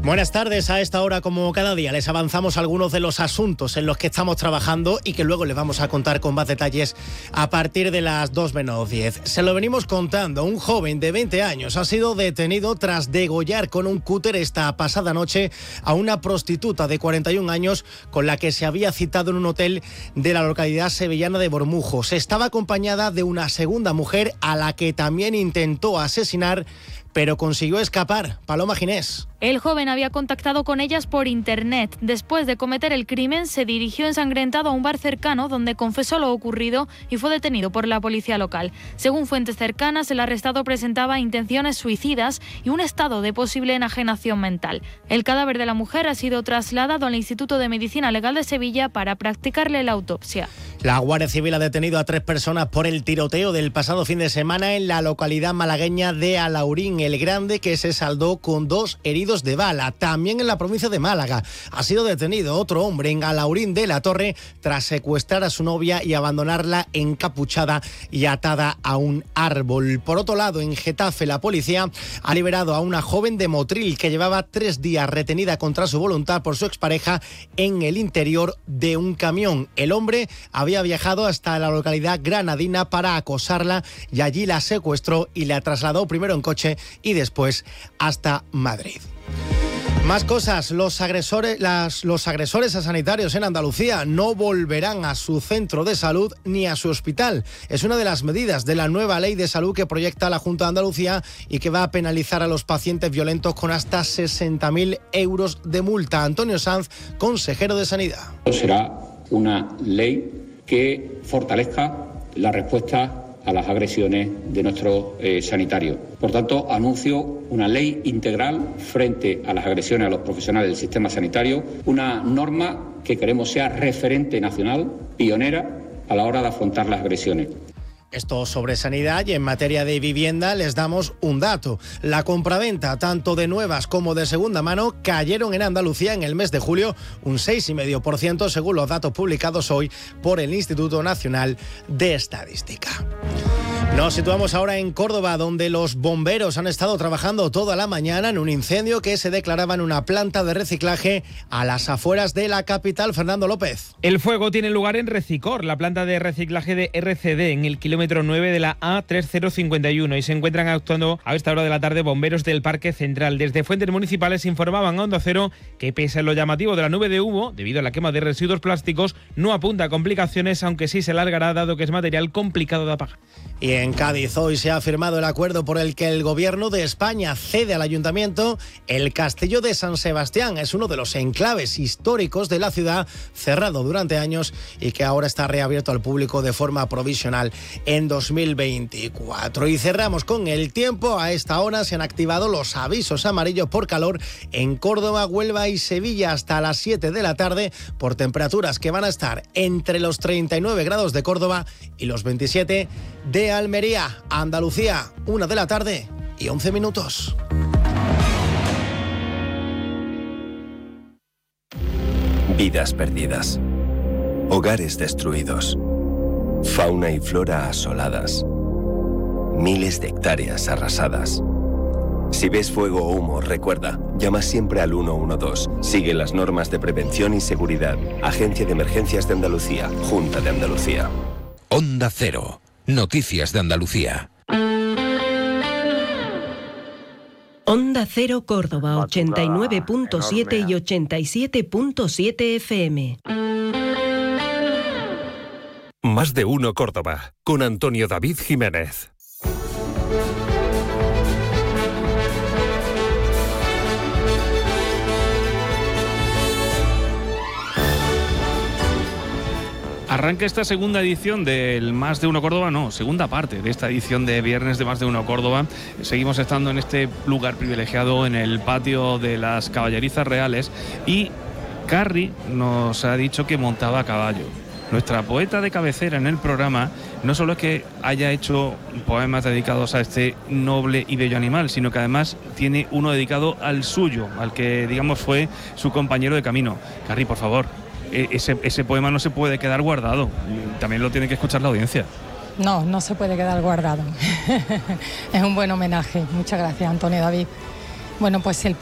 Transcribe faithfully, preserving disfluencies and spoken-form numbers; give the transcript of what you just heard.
Buenas tardes. A esta hora, como cada día, les avanzamos algunos de los asuntos en los que estamos trabajando y que luego les vamos a contar con más detalles a partir de las dos menos diez. Se lo venimos contando. Un joven de veinte años ha sido detenido tras degollar con un cúter esta pasada noche a una prostituta de cuarenta y un años con la que se había citado en un hotel de la localidad sevillana de Bormujos. Estaba acompañada de una segunda mujer a la que también intentó asesinar, pero consiguió escapar. Paloma Ginés. El joven había contactado con ellas por internet. Después de cometer el crimen, se dirigió ensangrentado a un bar cercano donde confesó lo ocurrido y fue detenido por la policía local. Según fuentes cercanas, el arrestado presentaba intenciones suicidas y un estado de posible enajenación mental. El cadáver de la mujer ha sido trasladado al Instituto de Medicina Legal de Sevilla para practicarle la autopsia. La Guardia Civil ha detenido a tres personas por el tiroteo del pasado fin de semana en la localidad malagueña de Alhaurín el Grande, que se saldó con dos heridos de bala. También en la provincia de Málaga ha sido detenido otro hombre en Alhaurín de la Torre tras secuestrar a su novia y abandonarla encapuchada y atada a un árbol. Por otro lado, en Getafe, la policía ha liberado a una joven de Motril que llevaba tres días retenida contra su voluntad por su expareja en el interior de un camión. El hombre había viajado hasta la localidad granadina para acosarla y allí la secuestró y la trasladó primero en coche y después hasta Madrid. Más cosas. Los agresores, las, los agresores a sanitarios en Andalucía no volverán a su centro de salud ni a su hospital. Es una de las medidas de la nueva ley de salud que proyecta la Junta de Andalucía y que va a penalizar a los pacientes violentos con hasta sesenta mil euros de multa. Antonio Sanz, consejero de Sanidad. Será una ley que fortalezca la respuesta a las agresiones de nuestros eh, sanitarios. Por tanto, anuncio una ley integral frente a las agresiones a los profesionales del sistema sanitario, una norma que queremos sea referente nacional, pionera a la hora de afrontar las agresiones. Esto sobre sanidad, y en materia de vivienda les damos un dato. La compraventa, tanto de nuevas como de segunda mano, cayeron en Andalucía en el mes de julio un seis coma cinco por ciento según los datos publicados hoy por el Instituto Nacional de Estadística. Nos situamos ahora en Córdoba, donde los bomberos han estado trabajando toda la mañana en un incendio que se declaraba en una planta de reciclaje a las afueras de la capital. Fernando López. El fuego tiene lugar en Recicor, la planta de reciclaje de R C D, en el kilómetro nueve de la A tres cero cinco uno, y se encuentran actuando a esta hora de la tarde bomberos del Parque Central. Desde fuentes municipales informaban a Onda Cero que, pese a lo llamativo de la nube de humo, debido a la quema de residuos plásticos, no apunta a complicaciones, aunque sí se alargará dado que es material complicado de apagar. Y en Cádiz hoy se ha firmado el acuerdo por el que el Gobierno de España cede al Ayuntamiento el Castillo de San Sebastián. Es uno de los enclaves históricos de la ciudad, cerrado durante años y que ahora está reabierto al público de forma provisional en dos mil veinticuatro. Y cerramos con el tiempo. A esta hora se han activado los avisos amarillos por calor en Córdoba, Huelva y Sevilla hasta las siete de la tarde por temperaturas que van a estar entre los treinta y nueve grados de Córdoba y los veintisiete de Almería. Andalucía, una de la tarde y once minutos. Vidas perdidas, hogares destruidos, fauna y flora asoladas, miles de hectáreas arrasadas. Si ves fuego o humo, recuerda, llama siempre al uno uno dos. Sigue las normas de prevención y seguridad. Agencia de Emergencias de Andalucía, Junta de Andalucía. Onda Cero. Noticias de Andalucía. Onda Cero Córdoba, ochenta y nueve punto siete y ochenta y siete punto siete F M. Más de uno Córdoba, con Antonio David Jiménez. Arranca esta segunda edición del Más de Uno Córdoba, no, segunda parte de esta edición de viernes de Más de Uno Córdoba. Seguimos estando en este lugar privilegiado, en el patio de las Caballerizas Reales, y Carrie nos ha dicho que montaba a caballo. Nuestra poeta de cabecera en el programa no solo es que haya hecho poemas dedicados a este noble y bello animal, sino que además tiene uno dedicado al suyo, al que, digamos, fue su compañero de camino. Carrie, por favor. Ese, ese poema no se puede quedar guardado, también lo tiene que escuchar la audiencia. No, no se puede quedar guardado. Es un buen homenaje. Muchas gracias, Antonio David. Bueno, pues el